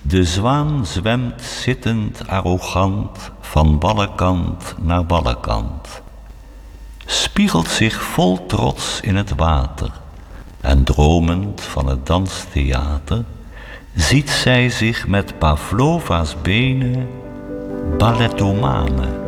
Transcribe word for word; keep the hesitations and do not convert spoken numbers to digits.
De zwaan zwemt zittend arrogant van ballenkant naar ballenkant, spiegelt zich vol trots in het water en dromend van het danstheater ziet zij zich met Pavlova's benen ballettomane